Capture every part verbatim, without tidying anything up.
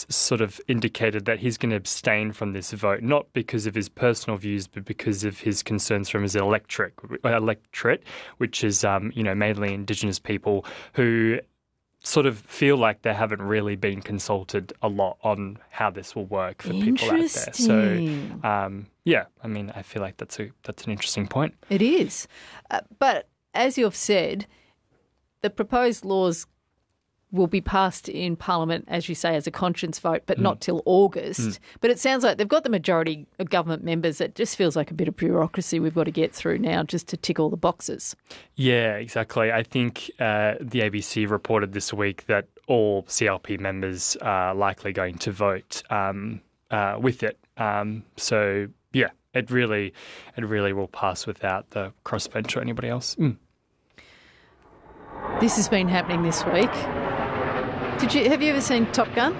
has sort of indicated that he's going to abstain from this vote, not because of his personal views, but because of his concerns from his electorate, electorate which is, um, you know, mainly Indigenous people who sort of feel like they haven't really been consulted a lot on how this will work for people out there. So, um, yeah, I mean, I feel like that's a that's an interesting point. It is. Uh, but as you've said, the proposed laws will be passed in Parliament, as you say, as a conscience vote, but mm. not till August. Mm. But it sounds like they've got the majority of government members. It just feels like a bit of bureaucracy we've got to get through now just to tick all the boxes. Yeah, exactly. I think uh, the A B C reported this week that all C L P members are likely going to vote um, uh, with it. Um, so, yeah, it really, it really will pass without the crossbench or anybody else. Mm. This has been happening this week. Did you have you ever seen Top Gun?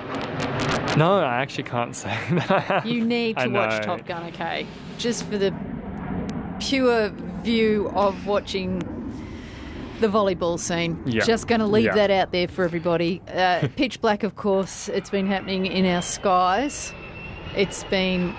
No, I actually can't say that. You need to watch Top Gun, okay? Just for the pure view of watching the volleyball scene. Yeah. Just going to leave yeah. that out there for everybody. Uh, pitch black, of course. It's been happening in our skies. It's been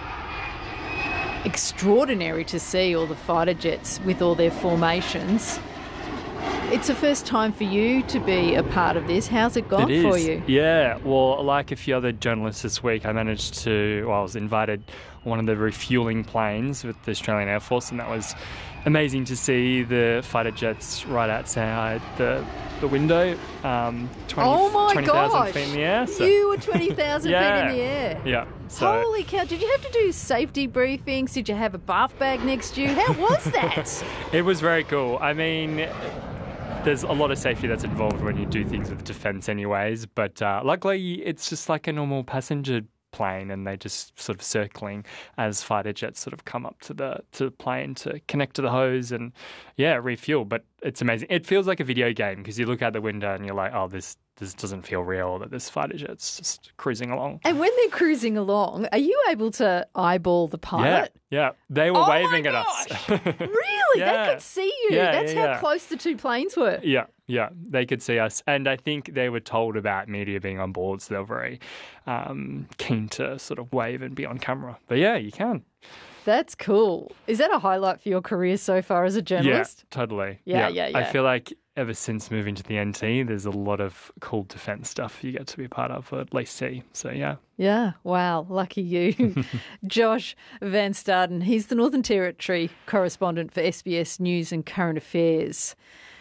extraordinary to see all the fighter jets with all their formations. It's the first time for you to be a part of this. How's it gone it for you? Yeah, well, like a few other journalists this week, I managed to, well, I was invited on one of the refuelling planes with the Australian Air Force, and that was amazing to see the fighter jets right outside the the window, um, twenty, oh my twenty thousand feet in the air. So. You were twenty thousand yeah, feet in the air. Yeah. So. Holy cow, did you have to do safety briefings? Did you have a bath bag next to you? How was that? It was very cool. I mean, there's a lot of safety that's involved when you do things with defence anyways, but uh, luckily it's just like a normal passenger plane, and they just sort of circling as fighter jets sort of come up to the to the plane to connect to the hose and, yeah, refuel. But it's amazing. It feels like a video game because you look out the window and you're like, oh, this this doesn't feel real, that this fighter jet's just cruising along. And when they're cruising along, are you able to eyeball the pilot? Yeah, yeah. They were oh waving at us. Really? Yeah. They could see you. Yeah, That's yeah, how yeah. close the two planes were. Yeah, yeah. They could see us. And I think they were told about media being on board, so they were very um, keen to sort of wave and be on camera. But yeah, you can. That's cool. Is that a highlight for your career so far as a journalist? Yeah, totally. Yeah, yeah, yeah. I feel like ever since moving to the N T, there's a lot of cool defence stuff you get to be part of, or at least see. So, yeah. Yeah, wow, lucky you. Josh Van Staden, he's the Northern Territory correspondent for S B S News and Current Affairs.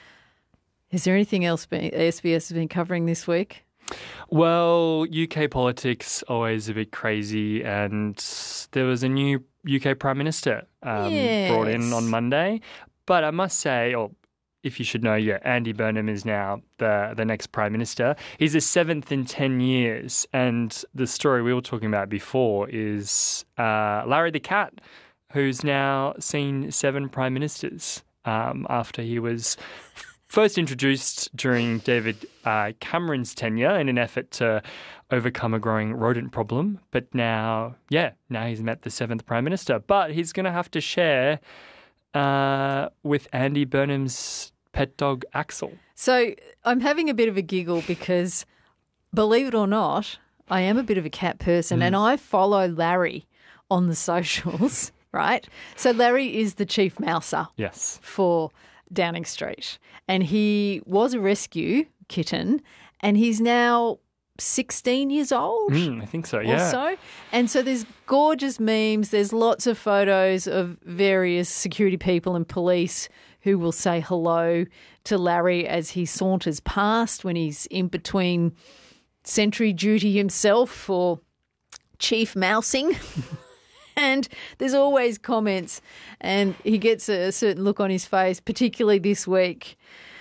Is there anything else been, S B S has been covering this week? Well, U K politics always a bit crazy, and there was a new U K Prime Minister um, yes. brought in on Monday. But I must say, or if you should know, yeah, Andy Burnham is now the, the next Prime Minister. He's the seventh in ten years, and the story we were talking about before is uh, Larry the Cat, who's now seen seven Prime Ministers um, after he was first introduced during David uh, Cameron's tenure in an effort to overcome a growing rodent problem. But now, yeah, now he's met the seventh Prime Minister. But he's going to have to share uh, with Andy Burnham's pet dog, Axel. So I'm having a bit of a giggle because, believe it or not, I am a bit of a cat person mm. and I follow Larry on the socials, right? So Larry is the chief mouser yes. for Downing Street. And he was a rescue kitten and he's now sixteen years old. Mm, I think so, yeah. Or so. And so there's gorgeous memes. There's lots of photos of various security people and police who will say hello to Larry as he saunters past when he's in between sentry duty himself or chief mousing. And there's always comments, and he gets a certain look on his face, particularly this week.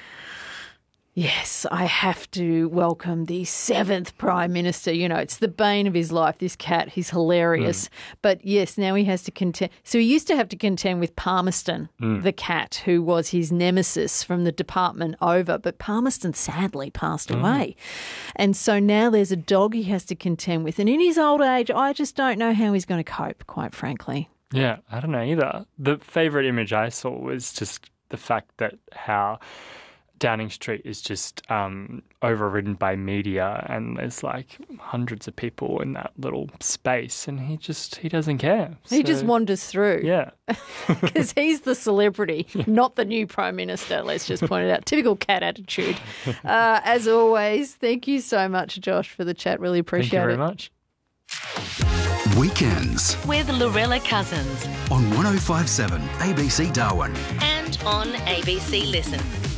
Yes, I have to welcome the seventh Prime Minister. You know, it's the bane of his life, this cat. He's hilarious. Mm. But yes, now he has to contend. So he used to have to contend with Palmerston, mm. the cat, who was his nemesis from the department over. But Palmerston sadly passed mm. away. And so now there's a dog he has to contend with. And in his old age, I just don't know how he's going to cope, quite frankly. Yeah, I don't know either. The favourite image I saw was just the fact that how Downing Street is just um, overridden by media, and there's like hundreds of people in that little space, and he just he doesn't care. He So, just wanders through. yeah. Because he's the celebrity, not the new Prime Minister, let's just point it out. Typical cat attitude. Uh, as always, thank you so much, Josh, for the chat. Really appreciate Thank you very it. much. Weekends With Lorella Cousins on one oh five point seven A B C Darwin. and on A B C Listen.